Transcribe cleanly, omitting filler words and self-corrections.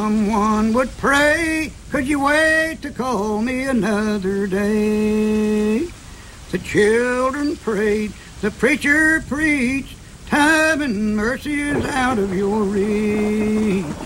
someone would pray, could you wait to call me another day? The children prayed, the preacher preached, time and mercy is out of your reach.